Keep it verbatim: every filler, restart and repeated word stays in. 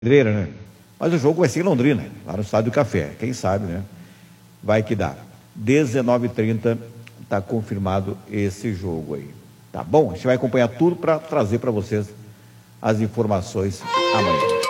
Pedreira, né? Mas o jogo vai ser em Londrina, lá no Estádio do Café. Quem sabe, né? Vai que dá. dezenove e trinta está confirmado esse jogo aí. Tá bom? A gente vai acompanhar tudo para trazer para vocês as informações amanhã.